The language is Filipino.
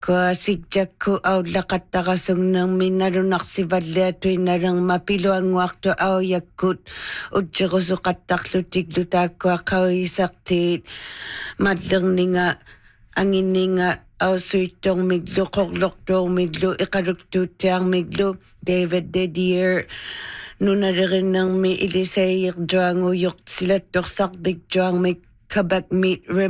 Sikjakku aulaqattaqasung nang minarunaqsivalliatuin narang mapiluanguartu auyakkut utjerusuqattarlutiklu taakkuaqawisartiit mallerninga anginninga ausuittormiglu qorlortuormiglu iqaluktuutiarmiglu David Dedier nunalerinnermi ilisaiirtuanguyoq silattorsarpiktuarmik kabak meat